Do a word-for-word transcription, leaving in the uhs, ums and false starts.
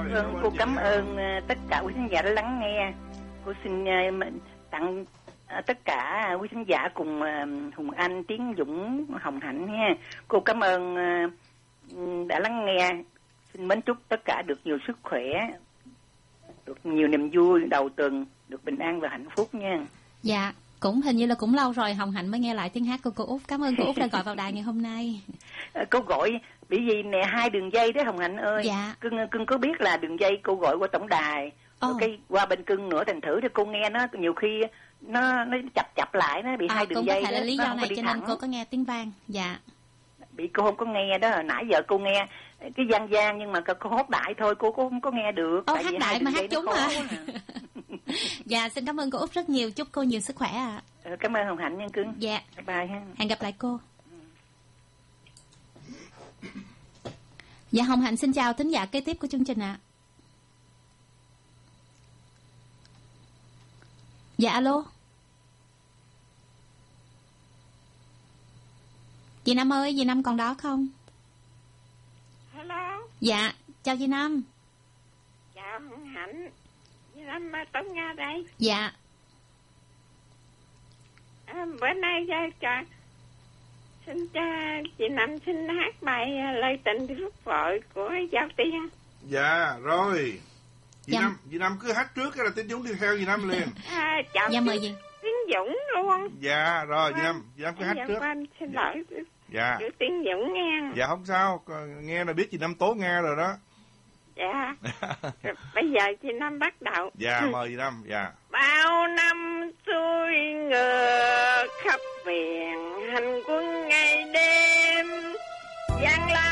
ơn, cô cảm ơn tất cả quý khán giả đã lắng nghe. Cô xin tặng tất cả quý khán giả cùng Hùng Anh, Tiến Dũng, Hồng Hạnh ha. Cô cảm ơn đã lắng nghe. Xin mến chúc tất cả được nhiều sức khỏe, được nhiều niềm vui đầu tuần, được bình an và hạnh phúc nha. Dạ, cũng hình như là cũng lâu rồi Hồng Hạnh mới nghe lại tiếng hát của cô Út. Cảm ơn cô Út đã gọi vào đài ngày hôm nay. Cô gọi bị gì nè, hai đường dây đấy Hồng Hạnh ơi. Dạ. Cưng cưng có biết là đường dây cô gọi qua tổng đài, rồi cái qua bên cưng nữa, thành thử thì cô nghe nó nhiều khi nó nó chập chập lại, nó bị à, hai đường dây. Cũng có thể là lý do này cho thẳng. nên cô có nghe tiếng vang. Dạ. Bị cô không có nghe đó, nãy giờ cô nghe cái gian gian nhưng mà cô hát đại thôi, cô cũng không có nghe được. Ô, hát đại mà hát trúng mà. Dạ, xin cảm ơn cô Út rất nhiều, chúc cô nhiều sức khỏe ạ. À. Ừ, cảm ơn Hồng Hạnh nha cưng. Dạ. Bye bye ha. Hẹn gặp lại cô. Dạ, Hồng Hạnh xin chào thính giả kế tiếp của chương trình ạ. À. Dạ, alo. Dì Năm ơi, dì Năm còn đó không? Hello. Dạ, chào dì Năm. Chào Hồng Hạnh. Dì Năm Tống Nga đây. Dạ. À, bữa nay cho xin cho chị Năm xin hát bài Lời Tình Rút Vội của Giao Tiên. Dạ, rồi. Dì Dạ. Năm, dì Năm cứ hát trước cái là Tiến Dũng đi theo dì Năm liền. À, chào dạ mời dì. Tiến Dũng luôn. Dạ, rồi dì Năm, dì Năm cứ hát dạ, trước. Anh xin lỗi. Dạ. Chữ Tiến Dũng nghe. Dạ không sao, nghe là biết chị Năm tố nghe rồi đó. Dạ. Rồi, bây giờ chị Năm bắt đầu. Dạ, mời chị Năm, dạ. Bao năm xuôi ngựa khắp miền hành quân ngày đêm.